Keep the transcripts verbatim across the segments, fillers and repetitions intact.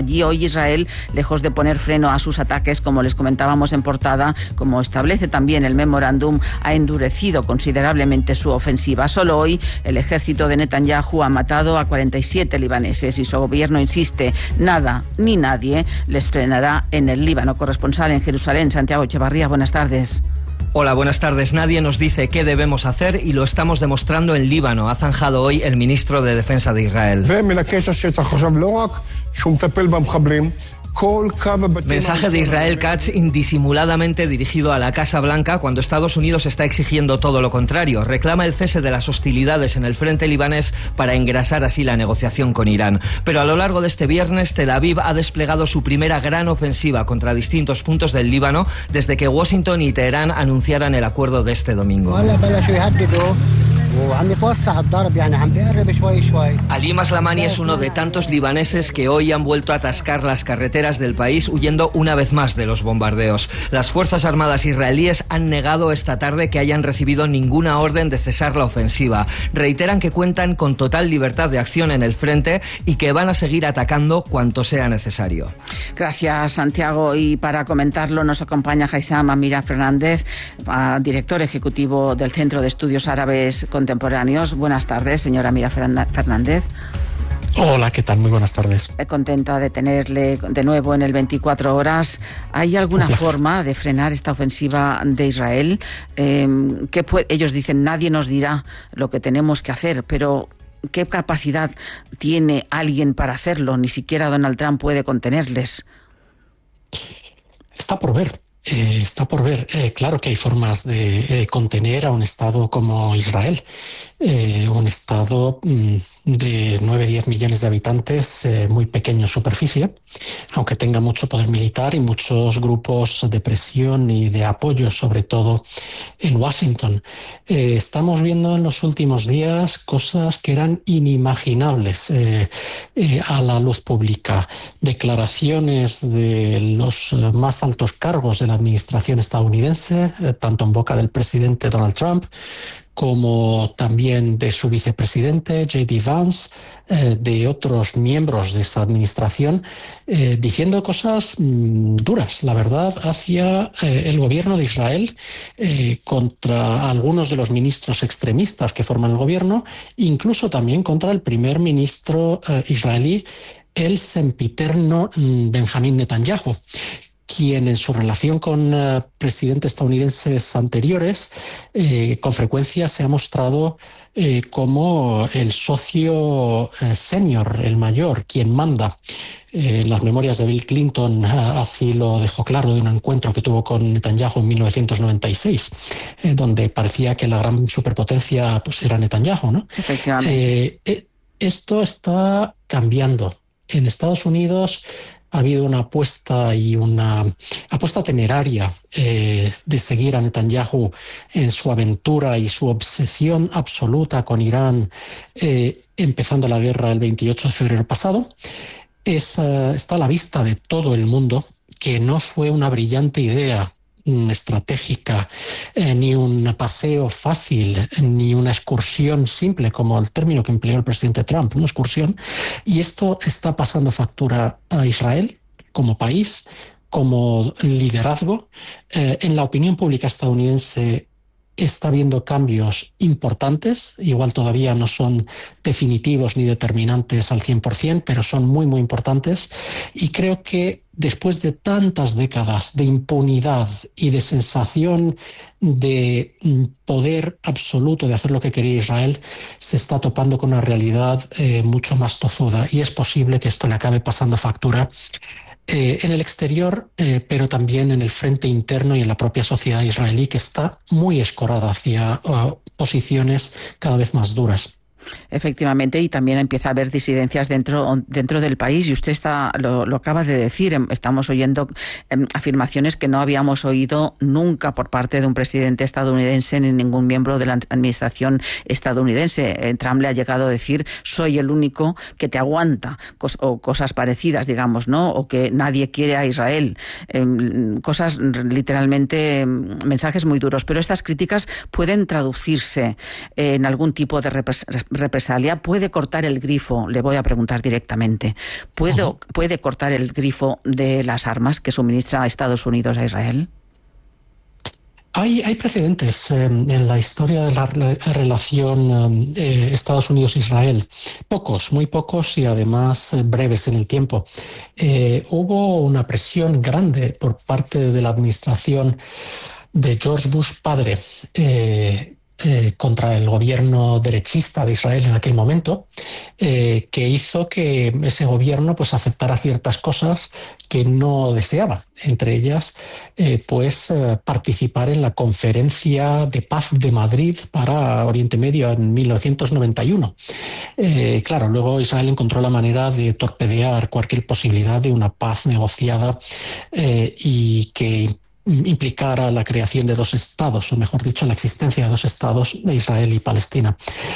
allí. Hoy Israel, lejos de poner freno a sus ataques, como les comentábamos en portada, como establece también el memorándum, ha endurecido considerablemente su ofensiva. Solo hoy el ejército de Netanyahu ha matado a cuarenta y siete libaneses y su gobierno insiste, nada ni nadie les frenará en el Líbano. Corresponsal en Jerusalén, Santiago Echevarría, buenas tardes. Hola, buenas tardes. Nadie nos dice qué debemos hacer y lo estamos demostrando en Líbano. Ha zanjado hoy el ministro de Defensa de Israel. Mensaje de Israel Katz indisimuladamente dirigido a la Casa Blanca cuando Estados Unidos está exigiendo todo lo contrario. Reclama el cese de las hostilidades en el frente libanés para engrasar así la negociación con Irán. Pero a lo largo de este viernes, Tel Aviv ha desplegado su primera gran ofensiva contra distintos puntos del Líbano desde que Washington y Teherán anunciaran el acuerdo de este domingo. Ali Maslamani es uno de tantos libaneses que hoy han vuelto a atascar las carreteras del país huyendo una vez más de los bombardeos. Las Fuerzas Armadas israelíes han negado esta tarde que hayan recibido ninguna orden de cesar la ofensiva. Reiteran que cuentan con total libertad de acción en el frente y que van a seguir atacando cuanto sea necesario. Gracias, Santiago. Y para comentarlo nos acompaña Haysam Amira Fernández, director ejecutivo del Centro de Estudios Árabes Contemporáneos. Buenas tardes, señora Amira Fernández. Hola, ¿qué tal? Muy buenas tardes. Contenta de tenerle de nuevo en el veinticuatro horas. ¿Hay alguna forma de frenar esta ofensiva de Israel? Eh, que puede, ellos dicen, nadie nos dirá lo que tenemos que hacer, pero ¿qué capacidad tiene alguien para hacerlo? Ni siquiera Donald Trump puede contenerles. Está por ver. Eh, está por ver. Eh, claro que hay formas de eh, contener a un Estado como Israel, eh, un Estado mm, de nueve a diez millones de habitantes, eh, muy pequeño en superficie, aunque tenga mucho poder militar y muchos grupos de presión y de apoyo, sobre todo en Washington. Eh, estamos viendo en los últimos días cosas que eran inimaginables eh, eh, a la luz pública. Declaraciones de los eh, más altos cargos de la administración estadounidense, eh, tanto en boca del presidente Donald Trump como también de su vicepresidente J D Vance, eh, de otros miembros de esta administración, eh, diciendo cosas mmm, duras, la verdad, hacia eh, el gobierno de Israel, eh, contra algunos de los ministros extremistas que forman el gobierno, incluso también contra el primer ministro eh, israelí, el sempiterno mmm, Benjamín Netanyahu, quien en su relación con uh, presidentes estadounidenses anteriores eh, con frecuencia se ha mostrado eh, como el socio eh, senior, el mayor, quien manda. Eh, las memorias de Bill Clinton uh, así lo dejó claro de un encuentro que tuvo con Netanyahu en mil novecientos noventa y seis, eh, donde parecía que la gran superpotencia pues, era Netanyahu, ¿no? Efectivamente. Eh, eh, esto está cambiando. En Estados Unidos ha habido una apuesta y una apuesta temeraria eh, de seguir a Netanyahu en su aventura y su obsesión absoluta con Irán, eh, empezando la guerra el veintiocho de febrero pasado. Es, uh, está a la vista de todo el mundo que no fue una brillante idea estratégica, eh, ni un paseo fácil, ni una excursión simple, como el término que empleó el presidente Trump, una excursión. Y esto está pasando factura a Israel como país, como liderazgo. Eh, en la opinión pública estadounidense está habiendo cambios importantes, igual todavía no son definitivos ni determinantes al cien por ciento, pero son muy, muy importantes. Y creo que después de tantas décadas de impunidad y de sensación de poder absoluto de hacer lo que quería Israel, se está topando con una realidad eh, mucho más tozuda, y es posible que esto le acabe pasando factura Eh, en el exterior, eh, pero también en el frente interno y en la propia sociedad israelí, que está muy escorada hacia uh, posiciones cada vez más duras. Efectivamente, y también empieza a haber disidencias dentro dentro del país, y usted está lo, lo acaba de decir. Estamos oyendo eh, afirmaciones que no habíamos oído nunca por parte de un presidente estadounidense ni ningún miembro de la administración estadounidense. Eh, Trump le ha llegado a decir: soy el único que te aguanta, cos, o cosas parecidas, digamos, ¿no? O que nadie quiere a Israel. Eh, cosas literalmente, mensajes muy duros. Pero estas críticas pueden traducirse en algún tipo de represalia represalia puede cortar el grifo, le voy a preguntar directamente, ¿puede, uh-huh. ¿puede cortar el grifo de las armas que suministra Estados Unidos a Israel? Hay, hay precedentes eh, en la historia de la relación eh, Estados Unidos-Israel. Pocos, muy pocos y además eh, breves en el tiempo. Eh, hubo una presión grande por parte de la administración de George Bush padre eh, eh, contra el gobierno derechista de Israel en aquel momento, eh, que hizo que ese gobierno pues aceptara ciertas cosas que no deseaba, entre ellas eh, pues eh, participar en la Conferencia de Paz de Madrid para Oriente Medio en mil novecientos noventa y uno. Eh, claro, luego Israel encontró la manera de torpedear cualquier posibilidad de una paz negociada eh, y que implicara la creación de dos estados, o mejor dicho, la existencia de dos estados de Israel y Palestina.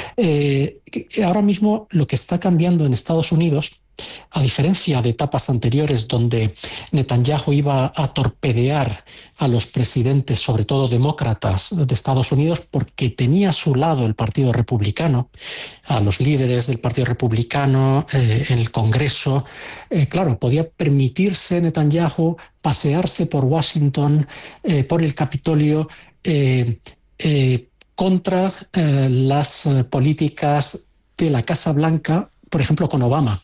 Eh, ahora mismo lo que está cambiando en Estados Unidos, a diferencia de etapas anteriores donde Netanyahu iba a torpedear a los presidentes, sobre todo demócratas de Estados Unidos, porque tenía a su lado el Partido Republicano, a los líderes del Partido Republicano eh, en el Congreso, eh, claro, podía permitirse Netanyahu pasearse por Washington, eh, por el Capitolio, eh, eh, contra eh, las eh, políticas de la Casa Blanca, por ejemplo, con Obama.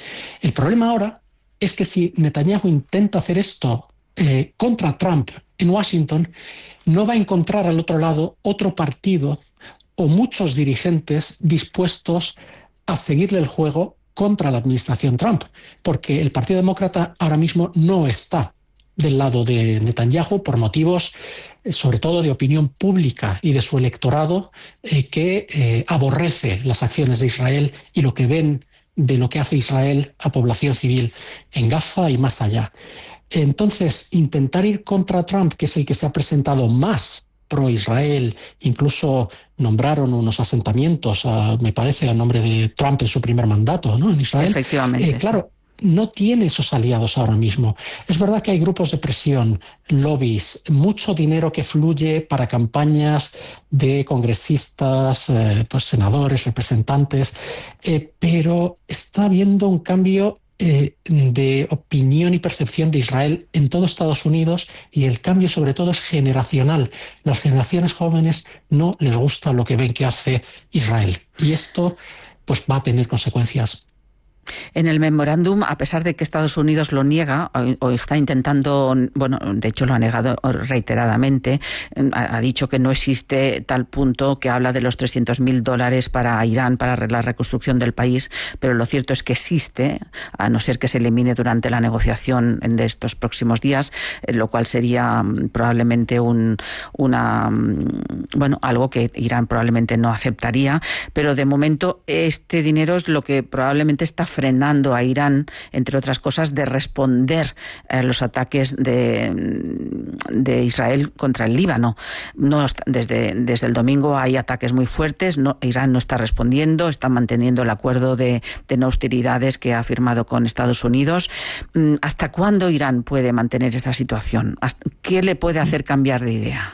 El problema ahora es que si Netanyahu intenta hacer esto eh, contra Trump en Washington, no va a encontrar al otro lado otro partido o muchos dirigentes dispuestos a seguirle el juego contra la administración Trump, porque el Partido Demócrata ahora mismo no está del lado de Netanyahu por motivos eh, sobre todo de opinión pública y de su electorado eh, que eh, aborrece las acciones de Israel y lo que ven de lo que hace Israel a población civil en Gaza y más allá. Entonces, intentar ir contra Trump, que es el que se ha presentado más pro-Israel, incluso nombraron unos asentamientos, a, me parece, a nombre de Trump en su primer mandato, ¿no?, en Israel. Efectivamente. Eh, claro, sí. No tiene esos aliados ahora mismo. Es verdad que hay grupos de presión, lobbies, mucho dinero que fluye para campañas de congresistas, eh, pues senadores, representantes, eh, pero está habiendo un cambio eh, de opinión y percepción de Israel en todo Estados Unidos, y el cambio sobre todo es generacional. Las generaciones jóvenes no les gusta lo que ven que hace Israel, y esto pues va a tener consecuencias. En el memorándum, a pesar de que Estados Unidos lo niega o, o está intentando, bueno, de hecho lo ha negado reiteradamente, ha, ha dicho que no existe tal punto que habla de los trescientos mil dólares para Irán para la reconstrucción del país, pero lo cierto es que existe, a no ser que se elimine durante la negociación de estos próximos días, lo cual sería probablemente un, una, bueno, algo que Irán probablemente no aceptaría, pero de momento este dinero es lo que probablemente está frenando a Irán, entre otras cosas, de responder a los ataques de, de Israel contra el Líbano. No, desde, desde el domingo hay ataques muy fuertes, no, Irán no está respondiendo, está manteniendo el acuerdo de, de no hostilidades que ha firmado con Estados Unidos. ¿Hasta cuándo Irán puede mantener esta situación? ¿Qué le puede hacer cambiar de idea?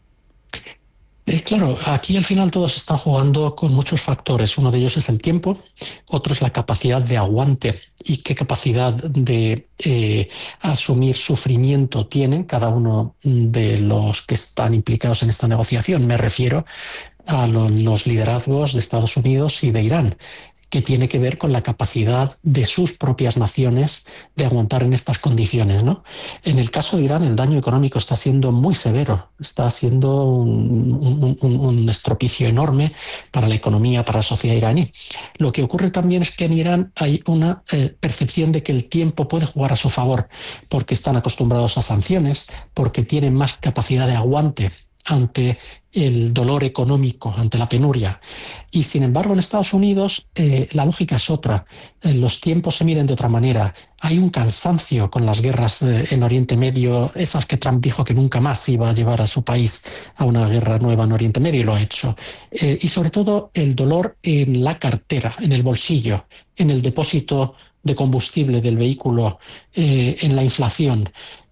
Eh, claro, aquí al final todos están jugando con muchos factores. Uno de ellos es el tiempo, otro es la capacidad de aguante y qué capacidad de eh, asumir sufrimiento tienen cada uno de los que están implicados en esta negociación. Me refiero a lo, los liderazgos de Estados Unidos y de Irán, que tiene que ver con la capacidad de sus propias naciones de aguantar en estas condiciones, ¿no? En el caso de Irán, el daño económico está siendo muy severo, está siendo un, un, un estropicio enorme para la economía, para la sociedad iraní. Lo que ocurre también es que en Irán hay una eh, percepción de que el tiempo puede jugar a su favor, porque están acostumbrados a sanciones, porque tienen más capacidad de aguante ante el dolor económico, ante la penuria. Y sin embargo en Estados Unidos eh, la lógica es otra, eh, los tiempos se miden de otra manera. Hay un cansancio con las guerras eh, en Oriente Medio, esas que Trump dijo que nunca más iba a llevar a su país a una guerra nueva en Oriente Medio, y lo ha hecho. Eh, y sobre todo el dolor en la cartera, en el bolsillo, en el depósito de combustible del vehículo, eh, en la inflación.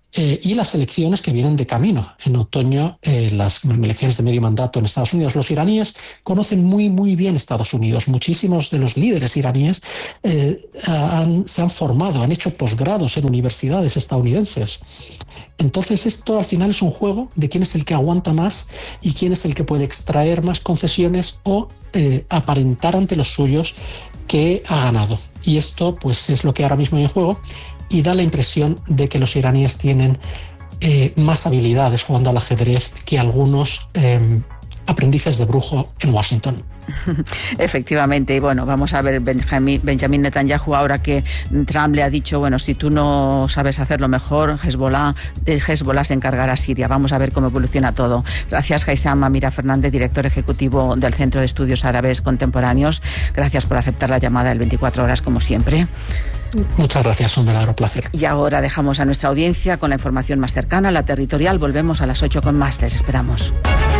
eh, y las elecciones que vienen de camino. En otoño, eh, las elecciones de medio mandato en Estados Unidos. Los iraníes conocen muy, muy bien Estados Unidos. Muchísimos de los líderes iraníes eh, han, se han formado, han hecho posgrados en universidades estadounidenses. Entonces esto al final es un juego de quién es el que aguanta más y quién es el que puede extraer más concesiones o eh, aparentar ante los suyos que ha ganado. Y esto pues es lo que ahora mismo hay en juego y da la impresión de que los iraníes tienen eh, más habilidades jugando al ajedrez que algunos eh, aprendices de brujo en Washington. Efectivamente, y bueno, vamos a ver Benjamin, Benjamin Netanyahu, ahora que Trump le ha dicho, bueno, si tú no sabes hacerlo mejor, Hezbollah, de Hezbollah se encargará Siria. Vamos a ver cómo evoluciona todo. Gracias, Haysam Amira Fernández, director ejecutivo del Centro de Estudios Árabes Contemporáneos. Gracias por aceptar la llamada del veinticuatro horas, como siempre. Muchas gracias, un verdadero placer. Y ahora dejamos a nuestra audiencia con la información más cercana, la territorial. Volvemos a las ocho con más. Les esperamos.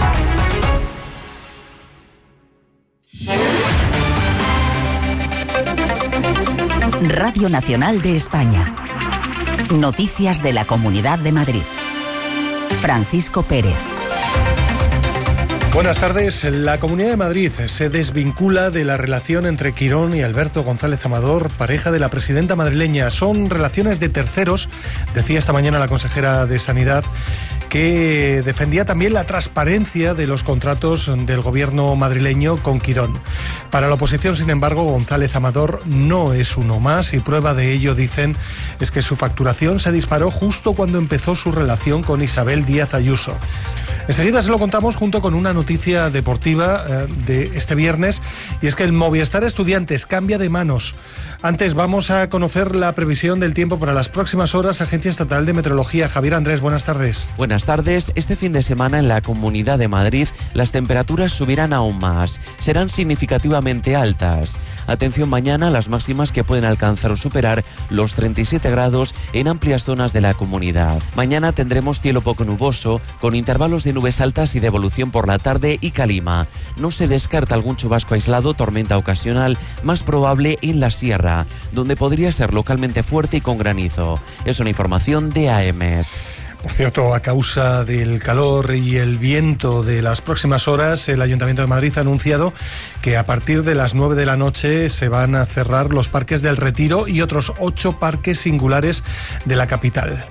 Radio Nacional de España. Noticias de la Comunidad de Madrid. Francisco Pérez. Buenas tardes. La Comunidad de Madrid se desvincula de la relación entre Quirón y Alberto González Amador, pareja de la presidenta madrileña. Son relaciones de terceros, decía esta mañana la consejera de Sanidad, que defendía también la transparencia de los contratos del gobierno madrileño con Quirón. Para la oposición, sin embargo, González Amador no es uno más y prueba de ello, dicen, es que su facturación se disparó justo cuando empezó su relación con Isabel Díaz Ayuso. Enseguida se lo contamos junto con una noticia deportiva eh, de este viernes, y es que el Movistar Estudiantes cambia de manos. Antes vamos a conocer la previsión del tiempo para las próximas horas. Agencia Estatal de Meteorología. Javier Andrés, buenas tardes. Buenas tardes. Este fin de semana en la Comunidad de Madrid las temperaturas subirán aún más. Serán significativamente altas. Atención mañana, las máximas que pueden alcanzar o superar los treinta y siete grados en amplias zonas de la comunidad. Mañana tendremos cielo poco nuboso, con intervalos de nubes altas y de evolución por la tarde y calima. No se descarta algún chubasco aislado, tormenta ocasional, más probable en la sierra, donde podría ser localmente fuerte y con granizo. Es una información de A M. Por cierto, a causa del calor y el viento de las próximas horas, el Ayuntamiento de Madrid ha anunciado que a partir de las nueve de la noche se van a cerrar los parques del Retiro y otros ocho parques singulares de la capital.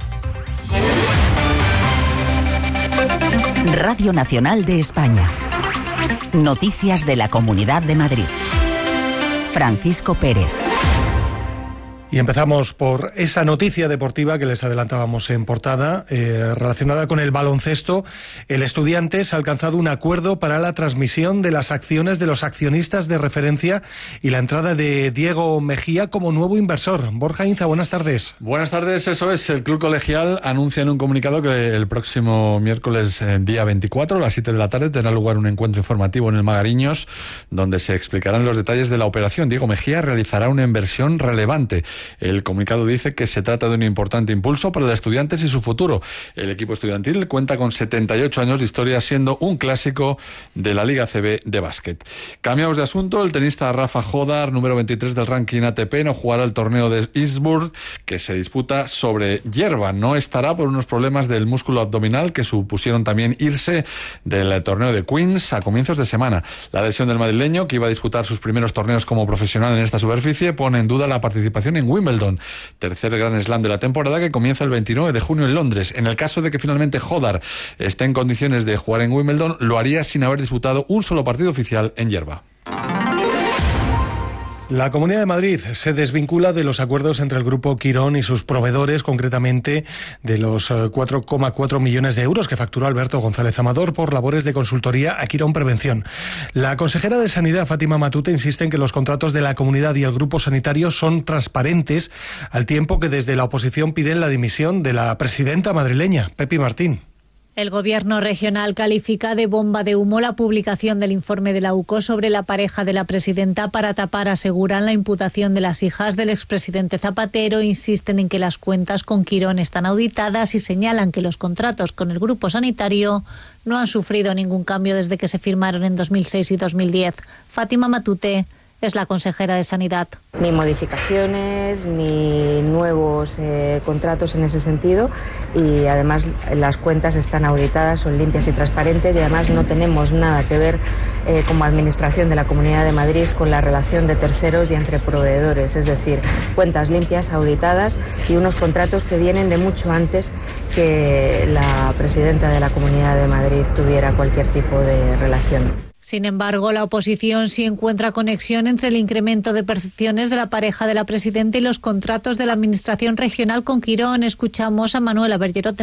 Radio Nacional de España. Noticias de la Comunidad de Madrid. Francisco Pérez. Y empezamos por esa noticia deportiva que les adelantábamos en portada, eh, relacionada con el baloncesto. El Estudiantes ha alcanzado un acuerdo para la transmisión de las acciones de los accionistas de referencia y la entrada de Diego Mejía como nuevo inversor. Borja Inza, buenas tardes. Buenas tardes, eso es. El club colegial anuncia en un comunicado que el próximo miércoles, eh, día veinticuatro, a las siete de la tarde, tendrá lugar un encuentro informativo en el Magariños, donde se explicarán los detalles de la operación. Diego Mejía realizará una inversión relevante. El comunicado dice que se trata de un importante impulso para los Estudiantes y su futuro. El equipo estudiantil cuenta con setenta y ocho años de historia, siendo un clásico de la Liga A C B de básquet. Cambiamos de asunto. El tenista Rafa Jodar, número veintitrés del ranking A T P, no jugará el torneo de Innsbruck, que se disputa sobre hierba. No estará por unos problemas del músculo abdominal que supusieron también irse del torneo de Queens a comienzos de semana. La lesión del madrileño, que iba a disputar sus primeros torneos como profesional en esta superficie, pone en duda la participación en Wimbledon, tercer Grand Slam de la temporada, que comienza el veintinueve de junio en Londres. En el caso de que finalmente Jodar esté en condiciones de jugar en Wimbledon, lo haría sin haber disputado un solo partido oficial en hierba. La Comunidad de Madrid se desvincula de los acuerdos entre el Grupo Quirón y sus proveedores, concretamente de los cuatro coma cuatro millones de euros que facturó Alberto González Amador por labores de consultoría a Quirón Prevención. La consejera de Sanidad, Fátima Matute, insiste en que los contratos de la comunidad y el grupo sanitario son transparentes, al tiempo que desde la oposición piden la dimisión de la presidenta madrileña, Pepi Martín. El Gobierno regional califica de bomba de humo la publicación del informe de la U C O sobre la pareja de la presidenta para tapar, aseguran, la imputación de las hijas del expresidente Zapatero. Insisten en que las cuentas con Quirón están auditadas y señalan que los contratos con el grupo sanitario no han sufrido ningún cambio desde que se firmaron en dos mil seis y dos mil diez. Fátima Matute, es la consejera de Sanidad. Ni modificaciones, ni nuevos eh, contratos en ese sentido, y además las cuentas están auditadas, son limpias y transparentes, y además no tenemos nada que ver eh, como Administración de la Comunidad de Madrid con la relación de terceros y entre proveedores, es decir, cuentas limpias, auditadas y unos contratos que vienen de mucho antes que la presidenta de la Comunidad de Madrid tuviera cualquier tipo de relación. Sin embargo, la oposición sí encuentra conexión entre el incremento de percepciones de la pareja de la presidenta y los contratos de la Administración regional con Quirón. Escuchamos a Manuela Bergerot.